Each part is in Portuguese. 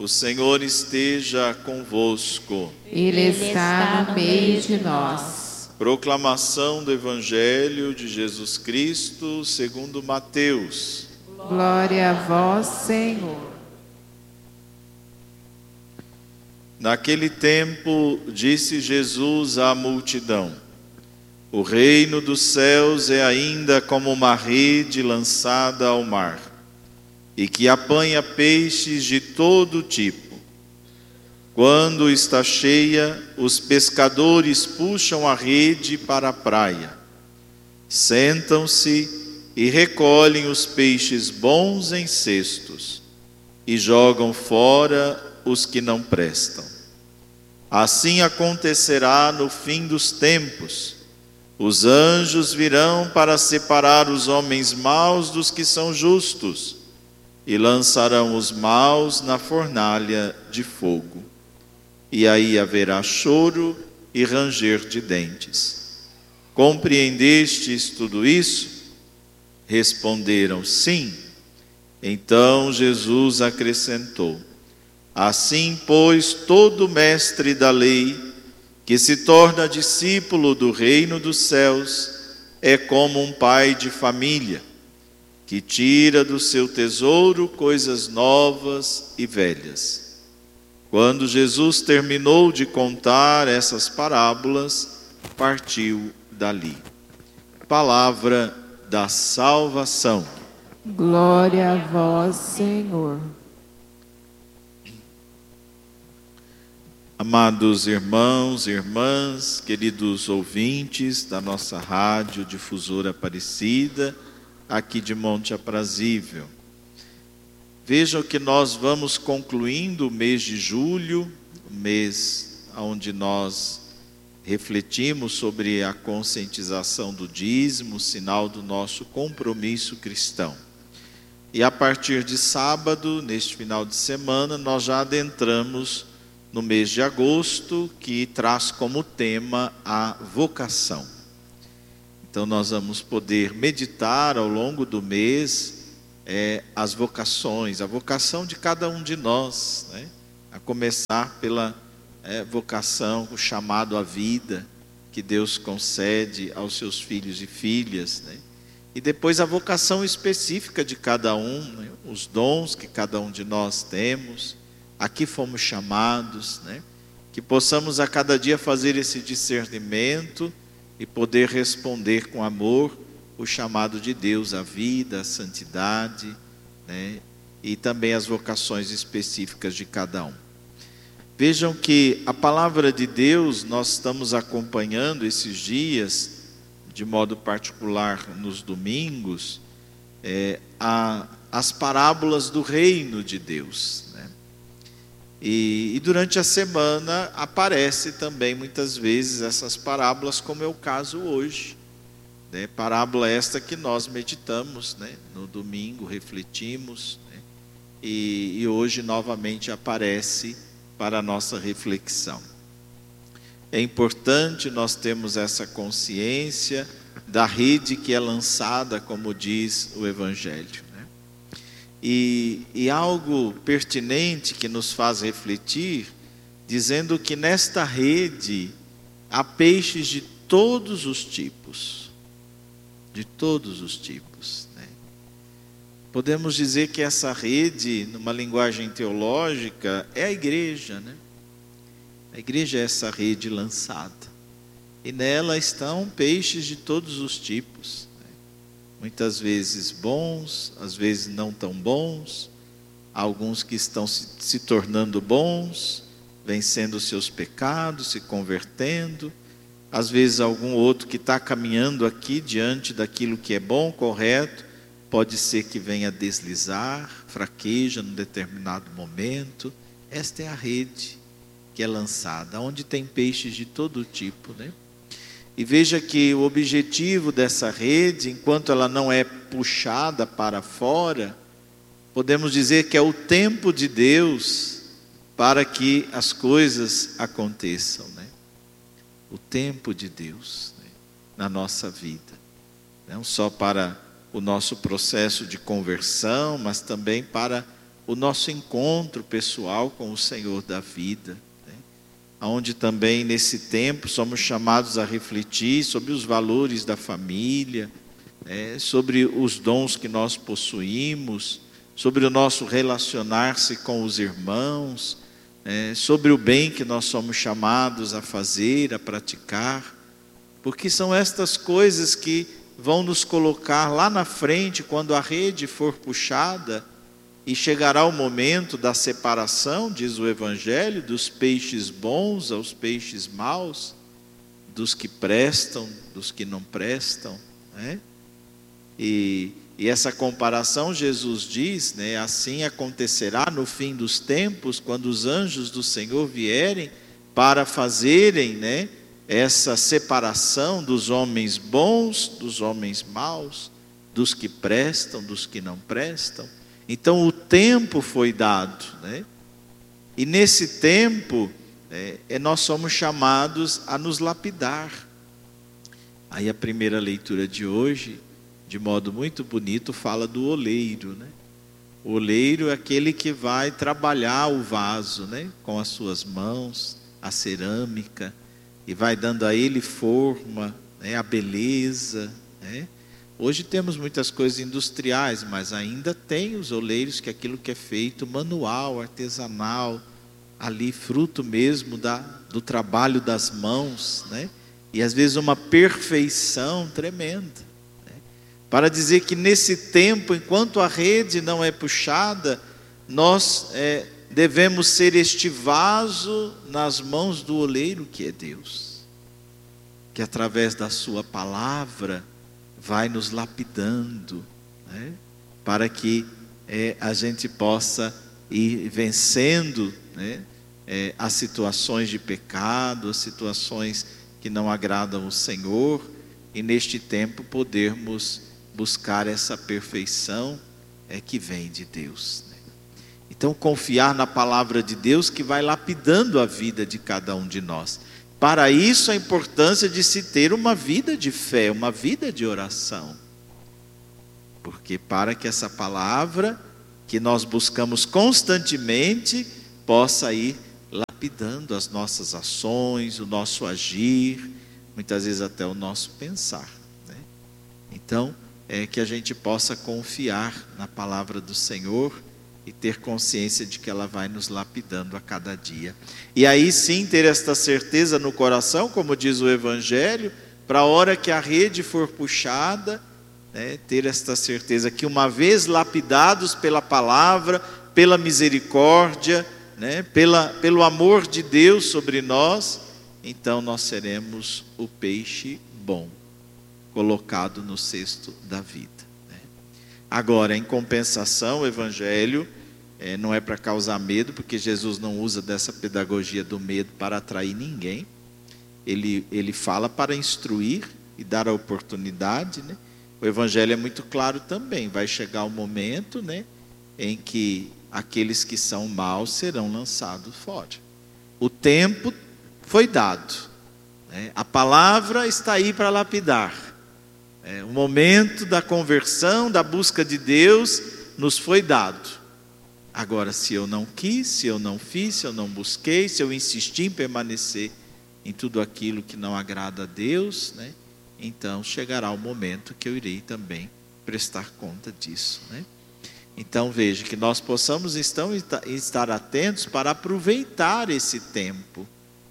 O Senhor esteja convosco. Ele está no meio de nós. Proclamação do Evangelho de Jesus Cristo segundo Mateus. Glória a vós, Senhor. Naquele tempo, disse Jesus à multidão: o reino dos céus é ainda como uma rede lançada ao mar, e que apanha peixes de todo tipo. Quando está cheia, os pescadores puxam a rede para a praia. Sentam-se e recolhem os peixes bons em cestos, e jogam fora os que não prestam. Assim acontecerá no fim dos tempos. Os anjos virão para separar os homens maus dos que são justos, e lançarão os maus na fornalha de fogo. E aí haverá choro e ranger de dentes. Compreendestes tudo isso? Responderam: sim. Então Jesus acrescentou: assim, pois, todo mestre da lei que se torna discípulo do reino dos céus é como um pai de família, que tira do seu tesouro coisas novas e velhas. Quando Jesus terminou de contar essas parábolas, partiu dali. Palavra da salvação. Glória a vós, Senhor. Amados irmãos e irmãs, queridos ouvintes da nossa rádio Difusora Aparecida, aqui de Monte Aprazível. Vejam que nós vamos concluindo o mês de julho, o mês onde nós refletimos sobre a conscientização do dízimo, sinal do nosso compromisso cristão. E a partir de sábado, neste final de semana, nós já adentramos no mês de agosto, que traz como tema a vocação. Então nós vamos poder meditar ao longo do mês as vocações, a vocação de cada um de nós, né? A começar pela vocação, o chamado à vida que Deus concede aos seus filhos e filhas, né? E depois a vocação específica de cada um, né? Os dons que cada um de nós temos, a que fomos chamados, né? Que possamos a cada dia fazer esse discernimento e poder responder com amor o chamado de Deus à vida, à santidade, né? E também as vocações específicas de cada um. Vejam que a palavra de Deus, nós estamos acompanhando esses dias, de modo particular nos domingos, as parábolas do reino de Deus, né? E durante a semana aparece também muitas vezes essas parábolas, como é o caso hoje, né? Parábola esta que nós meditamos, né? No domingo, refletimos, né? E hoje novamente aparece para a nossa reflexão. É importante nós termos essa consciência da rede que é lançada, como diz o Evangelho. E algo pertinente que nos faz refletir, dizendo que nesta rede há peixes de todos os tipos. De todos os tipos, né? Podemos dizer que essa rede, numa linguagem teológica, é a igreja, né? A igreja é essa rede lançada. E nela estão peixes de todos os tipos. Muitas vezes bons, às vezes não tão bons, alguns que estão se tornando bons, vencendo os seus pecados, se convertendo, às vezes algum outro que está caminhando aqui diante daquilo que é bom, correto, pode ser que venha deslizar, fraqueja num determinado momento. Esta é a rede que é lançada, onde tem peixes de todo tipo, né? E veja que o objetivo dessa rede, enquanto ela não é puxada para fora, podemos dizer que é o tempo de Deus para que as coisas aconteçam, né? O tempo de Deus, né? Na nossa vida, não só para o nosso processo de conversão, mas também para o nosso encontro pessoal com o Senhor da vida, né? Onde também nesse tempo somos chamados a refletir sobre os valores da família, sobre os dons que nós possuímos, sobre o nosso relacionar-se com os irmãos, sobre o bem que nós somos chamados a fazer, a praticar, porque são estas coisas que vão nos colocar lá na frente, quando a rede for puxada, e chegará o momento da separação, diz o Evangelho, dos peixes bons aos peixes maus, dos que prestam, dos que não prestam, né? E essa comparação, Jesus diz, né, assim acontecerá no fim dos tempos, quando os anjos do Senhor vierem para fazerem, né, essa separação dos homens bons, dos homens maus, dos que prestam, dos que não prestam. Então o tempo foi dado, né? E nesse tempo nós somos chamados a nos lapidar. Aí a primeira leitura de hoje, de modo muito bonito, fala do oleiro, né? O oleiro é aquele que vai trabalhar o vaso, né, com as suas mãos, a cerâmica, e vai dando a ele forma, né, a beleza, né? Hoje temos muitas coisas industriais, mas ainda tem os oleiros, que é aquilo que é feito manual, artesanal, ali fruto mesmo do trabalho das mãos, né? E às vezes uma perfeição tremenda, né? Para dizer que nesse tempo, enquanto a rede não é puxada, nós devemos ser este vaso nas mãos do oleiro, que é Deus, que através da sua palavra vai nos lapidando, né? Para que a gente possa ir vencendo, né, as situações de pecado, as situações que não agradam o Senhor, e neste tempo podermos buscar essa perfeição que vem de Deus, né? Então confiar na palavra de Deus, que vai lapidando a vida de cada um de nós. Para isso a importância de se ter uma vida de fé, uma vida de oração. Porque para que essa palavra que nós buscamos constantemente possa ir lapidando as nossas ações, o nosso agir, muitas vezes até o nosso pensar, né? Então, que a gente possa confiar na palavra do Senhor e ter consciência de que ela vai nos lapidando a cada dia. E aí sim ter esta certeza no coração, como diz o Evangelho, para a hora que a rede for puxada, né, ter esta certeza que uma vez lapidados pela palavra, pela misericórdia, né, pelo amor de Deus sobre nós, então nós seremos o peixe bom, colocado no cesto da vida. Agora, em compensação, o Evangelho não é para causar medo, porque Jesus não usa dessa pedagogia do medo para atrair ninguém. Ele fala para instruir e dar a oportunidade, né? O Evangelho é muito claro também. Vai chegar o momento, né, em que aqueles que são maus serão lançados fora. O tempo foi dado, né? A palavra está aí para lapidar. O momento da conversão, da busca de Deus, nos foi dado. Agora, se eu não quis, se eu não fiz, se eu não busquei, se eu insisti em permanecer em tudo aquilo que não agrada a Deus, né, então chegará o momento que eu irei também prestar conta disso, né? Então veja, que nós possamos estar atentos para aproveitar esse tempo,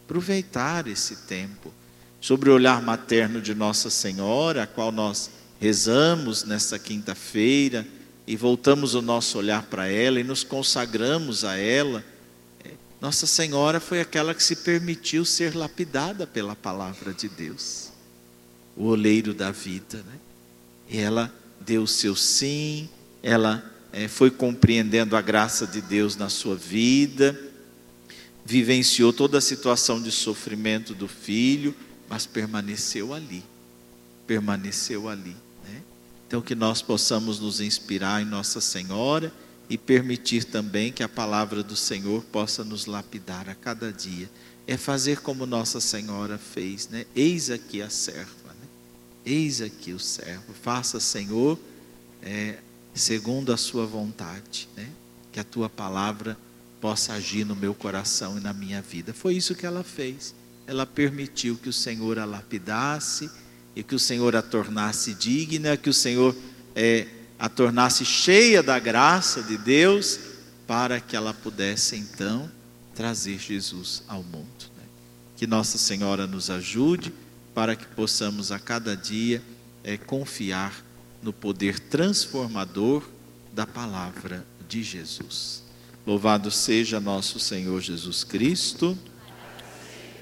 sobre o olhar materno de Nossa Senhora, a qual nós rezamos nesta quinta-feira, e voltamos o nosso olhar para ela e nos consagramos a ela. Nossa Senhora foi aquela que se permitiu ser lapidada pela palavra de Deus, o oleiro da vida, né? E ela deu o seu sim, ela foi compreendendo a graça de Deus na sua vida, vivenciou toda a situação de sofrimento do filho, mas permaneceu ali, né? Então que nós possamos nos inspirar em Nossa Senhora e permitir também que a palavra do Senhor possa nos lapidar a cada dia. É fazer como Nossa Senhora fez, né? Eis aqui a serva, né? Eis aqui o servo. Faça, Senhor, segundo a sua vontade, né? que a tua palavra possa agir no meu coração e na minha vida. Foi isso que ela fez. Ela permitiu que o Senhor a lapidasse e que o Senhor a tornasse digna, que o Senhor a tornasse cheia da graça de Deus, para que ela pudesse então trazer Jesus ao mundo. Que Nossa Senhora nos ajude para que possamos a cada dia confiar no poder transformador da palavra de Jesus. Louvado seja nosso Senhor Jesus Cristo.